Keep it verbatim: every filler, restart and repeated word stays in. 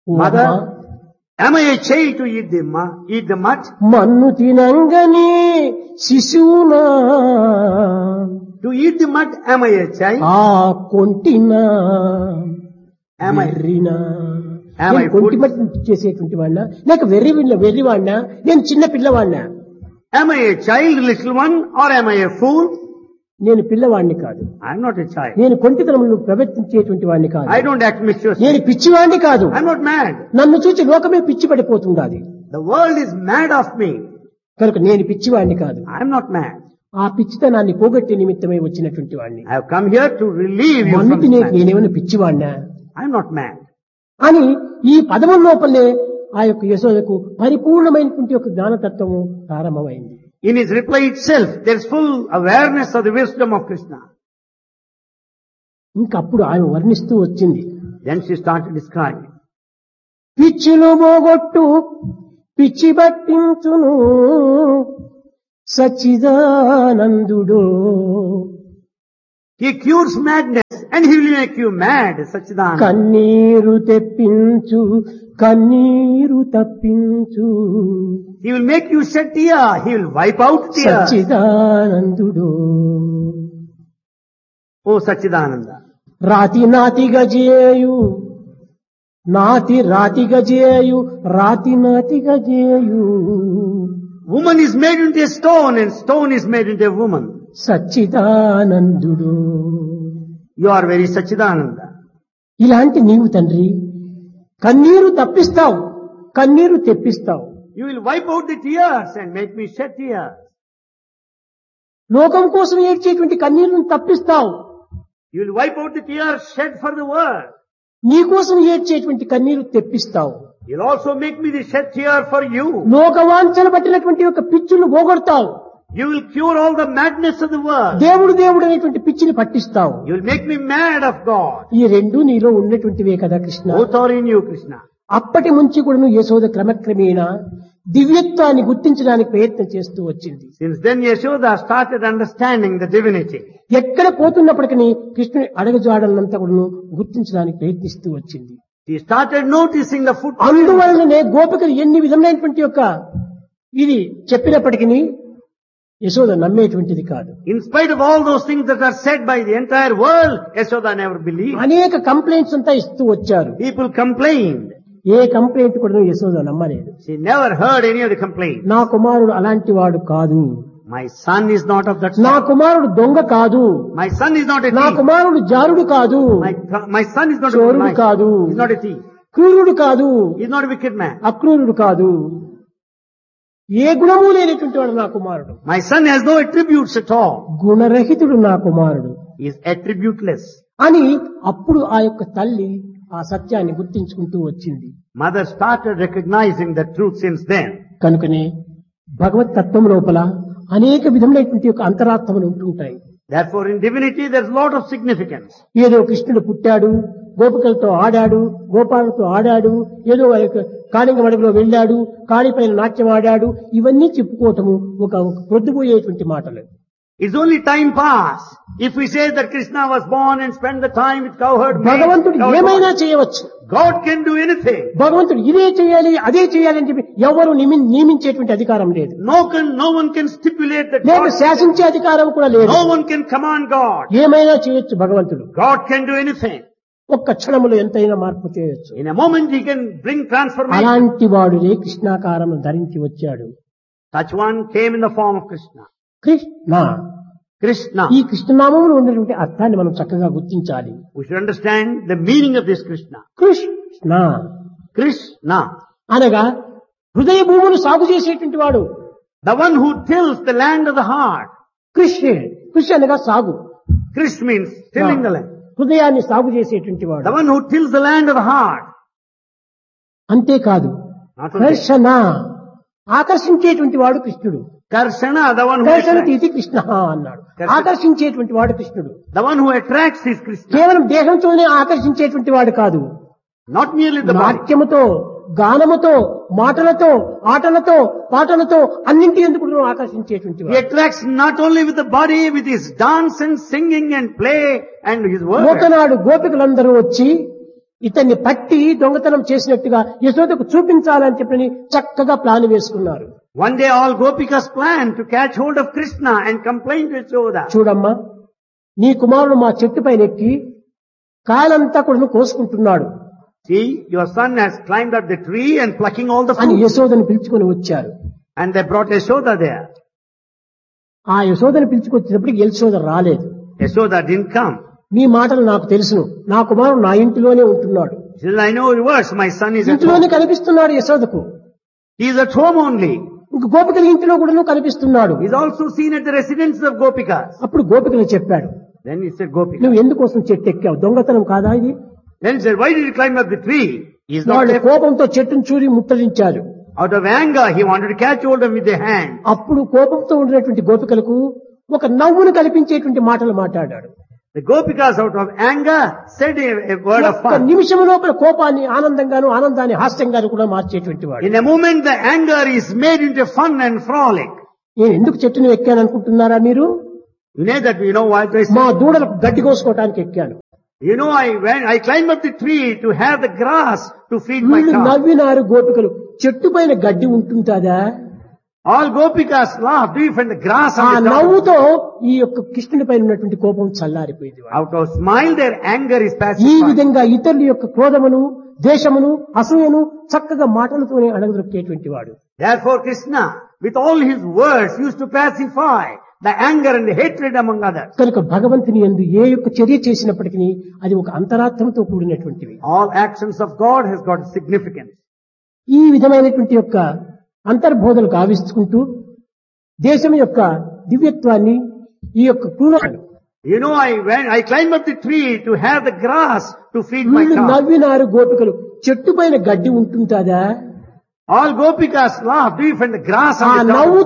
Mother, am I a child to eat the mud? Eat the mud? మన్ను తినంగని శిశువునా To eat the mud, am I a child? ఆ కొంటినా Am I? వెర్రినా Am I నేను కొంటి fool? మట్టి చేసేటువంటి వాడినా లేక వెర్రి వెర్రివాడినా నేను చిన్న పిల్లవాడినా? Am I a child, little one, or am I a fool? నేను పిల్లవాడిని కాదు. I'm not a child. నేను కొంటితనమును ప్రవర్తించేటువంటి వాడిని కాదు. I don't act mischievously. నేను పిచ్చివాడిని కాదు. I'm not mad. నన్ను చూసి లోకమే పిచ్చి పడిపోతుండాలి. The world is mad of me. కనుక నేను పిచ్చివాడిని కాదు. I'm not mad. ఆ పిచ్చితనాన్ని పోగొట్టే నిమిత్తమై వచ్చినటువంటి వాడిని. I have come here to relieve you from మన్నుకి this నేను madness. నేనేమైనా పిచ్చివాడినా I'm not mad. అని ఈ పదముల లోపలనే ఆ యొక్క యశోదకు పరిపూర్ణమైనటువంటి ఒక జ్ఞానతత్వము ప్రారంభమైంది. In his reply itself, there is full awareness of the wisdom of Krishna. ఇంకప్పుడు ఆమె వర్ణిస్తూ వచ్చింది. Then she started describing. పిచ్చిలు పోగొట్టు పిచ్చి పట్టించును సచ్చిదానందుడు. He cures madness and he will make you mad, Sachidananda. కన్నీరు తెప్పించు కన్నీరు తప్పించు He will make you shed tear. He will wipe out tears. సచ్చిదానందుడు. Oh Sachidananda. రాతి నాతిగా చేయు నాతి రాతిగా చేయు రాతి నాతిగా చేయు Woman is made into a stone and stone is made into a woman. సచ్చిదానందుడు. You are very Sachidananda. ఇలాంటి నీవు తండ్రి కన్నీరు తప్పిస్తావు కన్నీరు తెప్పిస్తావు. You will wipe out the tears and make me shed tears. లోకం కోసం ఏడ్చేటువంటి కన్నీరును తప్పిస్తావు. You will wipe out the tears shed for the world. నీ కోసం ఏడ్చేటువంటి కన్నీరు తెప్పిస్తావు. You will also make me the shed tear for you. లోకవాంఛన పట్టినటువంటి ఒక పిచ్చును పోగొడతావు. You will cure all the madness of the world. దేవుడు దేవుడు అనేటువంటి పిచ్చిని పట్టిస్తావు. You will make me mad of God. ఈ రెండు నీలో ఉన్నటువంటివే కదా Krishna. Both are in you, Krishna. అప్పటి నుంచి కూడా యశోద క్రమక్రమేణా దివ్యత్వాన్ని గుర్తించడానికి ప్రయత్నం చేస్తూ వచ్చింది. Since then Yashoda started understanding the divinity. ఎక్కడ పోతున్నప్పటికీ కృష్ణుని అడగజాడలంతా కూడా గుర్తించడానికి ప్రయత్నిస్తూ వచ్చింది. She started noticing the footprints. అందువలననే గోపికలు ఎన్ని విధమైనటువంటి యొక్క ఇది చెప్పినప్పటికీ యశోద నమ్మేటువంటిది కాదు. In spite of all those things that are said by the entire world, Yashoda never believed. అనేక కంప్లైంట్స్ అంతా ఇస్తూ వచ్చారు. People complained. ఏ కంప్లైంట్ కూడా యశోద నమ్మలేదు. She never heard any of the complaints. నా కుమారుడు అలాంటి వాడు కాదు. My son is not of that నా sort. కుమారుడు దొంగ కాదు. My son is not a నా thief. కుమారుడు జారుడు కాదు. My, my son is not a చోరుడు thief. కాదు. He's not a thief. క్రూరుడు కాదు. He's not a wicked man. అక్రూరుడు కాదు. ఏ గుణము లేనటువంటి వాడు నా కుమారుడు. My son has no attributes at all. గుణరహితుడు నా కుమారుడు He is attributeless. అని అప్పుడు ఆ యొక్క తల్లి ఆ సత్యాన్ని గుర్తించుకుంటూ వచ్చింది. Mother started recognizing the truth since then. కనుకనే భగవత్ తత్వం లోపల అనేక విధములైనటువంటి యొక్క అంతరార్థములు ఉంటుంటాయి. Therefore in divinity there is a lot of significance. ఏదో కృష్ణుడు పుట్టాడు, గోపికలతో ఆడాడు, గోపాలతో ఆడాడు, ఏదో ఆ యొక్క కాళింగ మడుగులో వెళ్ళాడు, కాళీపైన నాట్యం ఆడాడు, ఇవన్నీ చెప్పుకోవటము ఒక పొద్దుపోయేటువంటి మాటలు. It's only time pass. If we say that Krishna was born and spent the time with cowherd maids, భగవంతుడు cowherd ఏమైనా boys, చేయవచ్చు. God can do anything. భగవంతుడు ఇదే చేయాలి అదే చేయాలి అని చెప్పి ఎవరు నిమి- నియమించేటువంటి అధికారం లేదు. No can, no one can stipulate that లేక God, శాసించే అధికారం కూడా లేదు. no one can command God. ఏమైనా చేయొచ్చు భగవంతుడు. God can do anything. ఒక్క క్షణములో ఎంతైనా మార్పు చేయొచ్చు. In a moment he can bring transformation. అలాంటి వాడునే కృష్ణాకారం ధరించి వచ్చాడు. Such one came in the form of Krishna. Krishna. Krishna. ఈ కృష్ణనామంలో ఉన్నటువంటి అర్థాన్ని మనం చక్కగా గుర్తించాలి. We should understand the meaning of this Krishna. Krishna Krishna. అనగా హృదయ భూములు సాగు చేసేటువంటి వాడు. The one who tills the land of the heart. Krishna కృషి అనగా సాగు. Krish means tilling the land. హృదయాన్ని సాగు చేసేటువంటి వాడు. The one who tills the land of the heart. అంతేకాదు Not only కర్షణ ఆకర్షించేటువంటి వాడు కృష్ణుడు. Karshana, the one who కర్షణ attracts. తీసి కృష్ణ అన్నాడు. కర్షణ. ఆకర్షించేటువంటి వాడు కృష్ణుడు. The one who attracts is Krishna. కేవలం దేహంతోనే ఆకర్షించేటువంటి వాడు కాదు. Not merely the body. నాట్యముతో, గానముతో, మాటలతో, ఆటలతో, పాటలతో అన్నింటి ఎందుకు ఆకర్షించేటువంటి He వాడు. attracts not only with the body, with his dance and singing and play and his words. ఒకనాడు గోపికలందరూ వచ్చి ఇతన్ని పట్టి దొంగతనం చేసినట్టుగా యశోదకు చూపించాలని చెప్పని చక్కగా ప్లాన్ వేసుకున్నారు. One day all Gopikas planned to catch hold of Krishna and complain to Yashoda. చూడమ్మా, నీ కుమారుడు మా చెట్టు పైన ఎక్కి కాయలంతా కూడా కోసుకుంటున్నాడు. See, your son has climbed up the tree and plucking all the అని fruit. యశోదను పిలుచుకొని వచ్చారు. And they brought Yashoda there. ఆ యశోదను పిలుచుకొచ్చినప్పటికి యశోద రాలేదు. Yashoda didn't come. మీ మాటలు నాకు తెలుసును, నా కుమారుడు నా ఇంటిలోనే ఉంటున్నాడు. She said, I know your words, my son is at ఇంట్లోనే home. కనిపిస్తున్నాడు యశోదకు. He is at home only. ఇంక గోపికల ఇంటిలో కూడా కనిపిస్తున్నాడు. He is also seen at the residence of Gopikas. అప్పుడు గోపికలు చెప్పాడు, Then he said, Gopika. నువ్వు ఎందుకోసం చెట్టు ఎక్కావు, దొంగతనం కాదా ఇది? Then he said, why did you climb up the tree? He is not వాళ్ళు there. కోపంతో చెట్టును చూరి ముట్టడించారు. Out of anger, he wanted to catch hold of him with their hand. అప్పుడు కోపంతో ఉండినటువంటి గోపికలకు ఒక నవ్వును కల్పించేటువంటి మాటలు మాట్లాడాడు. The Gopikas, out of anger, said a, a word of ఒక్క fun. నిమిషం లోపల కోపాన్ని ఆనందంగాను, ఆనందాన్ని హాస్యంగాను కూడా మార్చేటువంటి వాడు. In a moment, the anger is made into fun and frolic. నేను ఎందుకు చెట్టును ఎక్కాను అనుకుంటున్నారా మీరు? You know that, you know why I మా said? దూడలకు గడ్డి కోసుకోవడానికి ఎక్కాను. You know, I went, I climbed up the tree to have the grass to feed my వీళ్ళు cow. నవ్వినారు గోపికలు. చెట్టు పైన గడ్డి ఉంటుందా? All Gopikas laughed. Do you find the grass ఆ on the top? నవ్వుతో ఈ యొక్క కృష్ణుని పైన ఉన్నటువంటి కోపం చల్లారిపోయింది. Out of smile, their anger is ఈ pacified. విధంగా ఇతరుల యొక్క క్రోధమును, దేశమును, అసూయను చక్కగా మాటలతోనే అణగదొక్కేటువంటి వాడు. Therefore, Krishna, with all his words, used to pacify the anger and the hatred among others. కనుక భగవంతుని యందు ఏ యొక్క చర్య చేసినప్పటికీ అది ఒక అంతరార్థంతో కూడినటువంటివి. All actions of God has got significance. ఈ విధమైనటువంటి యొక్క అంతర్బోధలు గావించుకుంటూ దేశం యొక్క దివ్యత్వాన్ని, ఈ యొక్క క్రూరాన్ని You know, I went, I climbed up the tree to have the grass to feed my వీళ్ళు cow. నవ్వినారు గోపికలు. చెట్టు పైన గడ్డి ఉంటుందా? All Gopikas laughed. Do you find the grass ఆ on the top? నవ్వు